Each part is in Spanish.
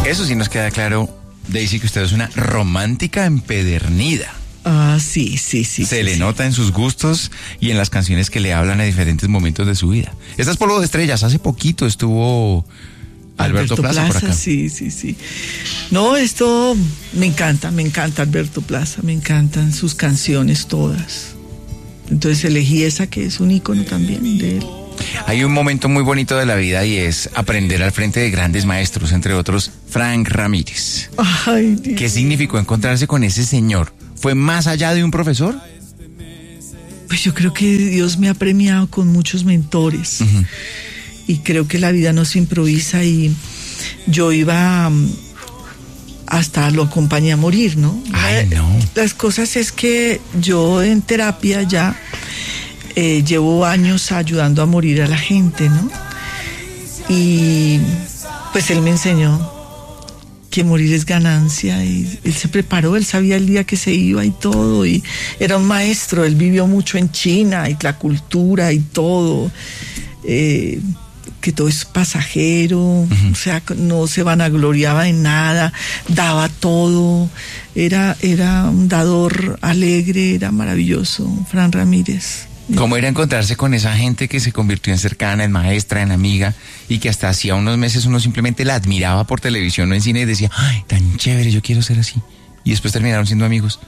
Eso sí nos queda claro, Daisy, que usted es una romántica empedernida. Ah, sí. Se le nota en sus gustos y en las canciones que le hablan a diferentes momentos de su vida. Esta es Polvo de Estrellas. Hace poquito estuvo Alberto Plaza por acá. Sí. No, esto me encanta Alberto Plaza, me encantan sus canciones todas. Entonces elegí esa que es un ícono también de él. Hay un momento muy bonito de la vida y es aprender al frente de grandes maestros, entre otros Frank Ramírez. Ay, Dios. ¿Qué significó encontrarse con ese señor? ¿Fue más allá de un profesor? Pues yo creo que Dios me ha premiado con muchos mentores. Uh-huh. Y creo que la vida no se improvisa y yo iba hasta lo acompañé a morir, ¿no? Ay, no. Las cosas es que yo en terapia ya llevo años ayudando a morir a la gente, ¿no? Y pues él me enseñó que morir es ganancia y él se preparó, él sabía el día que se iba y todo, y era un maestro, él vivió mucho en China y la cultura y todo, que todo es pasajero, uh-huh. O sea, no se vanagloriaba de nada, daba todo, era un dador alegre, era maravilloso, Fran Ramírez. ¿Cómo era encontrarse con esa gente que se convirtió en cercana, en maestra, en amiga, y que hasta hacía unos meses uno simplemente la admiraba por televisión o en cine y decía, ay, tan chévere, yo quiero ser así? Y después terminaron siendo amigos.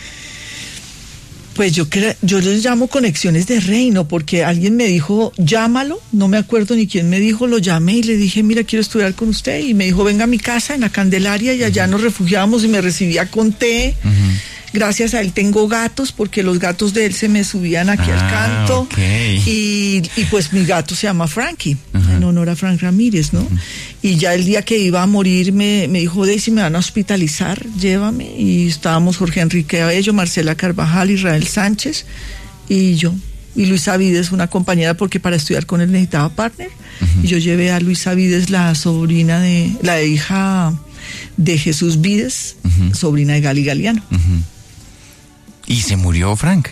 Pues yo les llamo conexiones de reino, porque alguien me dijo, llámalo, no me acuerdo ni quién me dijo, lo llamé y le dije, mira, quiero estudiar con usted, y me dijo, venga a mi casa en la Candelaria, y allá nos refugiábamos y me recibía con té. Uh-huh. Gracias a él tengo gatos, porque los gatos de él se me subían aquí al canto. Okay. Y pues mi gato se llama Frankie, uh-huh. En honor a Frank Ramírez, ¿no? Uh-huh. Y ya el día que iba a morir me dijo, Daisy, me van a hospitalizar, llévame. Y estábamos Jorge Enrique Abello, Marcela Carvajal, Israel Sánchez y yo. Y Luisa Vides, una compañera, porque para estudiar con él necesitaba partner. Uh-huh. Y yo llevé a Luisa Vides, la hija de Jesús Vides, uh-huh. Sobrina de Gali Galeano. Uh-huh. ¿Y se murió Frank?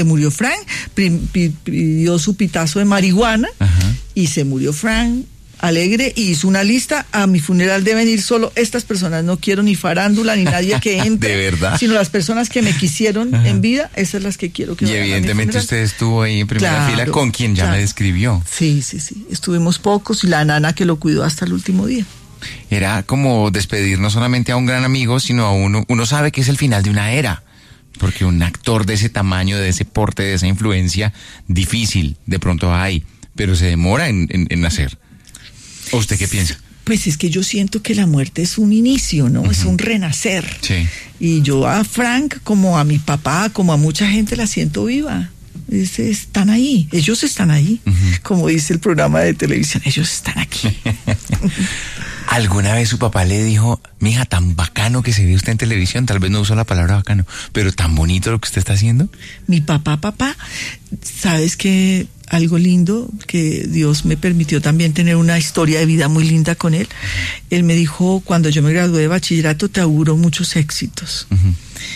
Pidió su pitazo de marihuana, uh-huh. Y se murió Frank alegre y hizo una lista, a mi funeral deben ir solo estas personas, no quiero ni farándula ni nadie que entre, ¿de verdad? Sino las personas que me quisieron, uh-huh. En vida, esas son las que quiero que vayan. Y evidentemente usted estuvo ahí en primera fila con quien ya me describió. Sí, estuvimos pocos y la nana que lo cuidó hasta el último día. Era como despedir no solamente a un gran amigo, sino a uno sabe que es el final de una era. Porque un actor de ese tamaño, de ese porte, de esa influencia, difícil, de pronto hay, pero se demora en nacer. ¿O usted qué piensa? Pues es que yo siento que la muerte es un inicio, ¿no? Uh-huh. Es un renacer. Sí. Y yo a Frank, como a mi papá, como a mucha gente, la siento viva. Están ahí, ellos están ahí. Uh-huh. Como dice el programa de televisión, ellos están aquí. ¿Alguna vez su papá le dijo, mija, tan bacano que se ve usted en televisión? Tal vez no usó la palabra bacano, pero tan bonito lo que usted está haciendo. Mi papá, ¿sabes qué? Algo lindo, que Dios me permitió también tener una historia de vida muy linda con él. Uh-huh. Él me dijo, cuando yo me gradué de bachillerato, te auguro muchos éxitos. Uh-huh.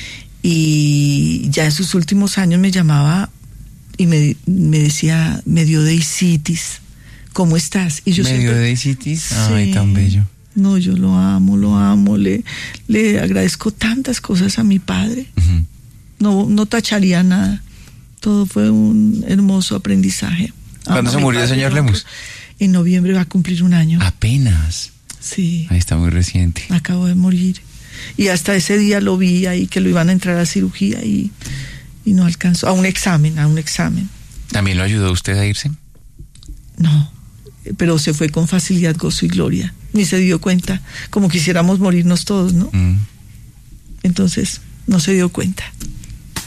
Y ya en sus últimos años me llamaba y me decía, me dio deicitis. ¿Cómo estás? Y yo ¿medio de deicitis? Sí. Ay, tan bello. No, yo lo amo, le agradezco tantas cosas a mi padre. Uh-huh. No tacharía nada. Todo fue un hermoso aprendizaje. ¿Cuándo se murió el señor Lemus? En noviembre va a cumplir 1 año. ¿Apenas? Sí. Ahí está muy reciente. Acabó de morir. Y hasta ese día lo vi ahí, que lo iban a entrar a cirugía y no alcanzó. A un examen. ¿También lo ayudó usted a irse? No, pero se fue con facilidad, gozo y gloria. Ni se dio cuenta, como quisiéramos morirnos todos, ¿no? Entonces, no se dio cuenta.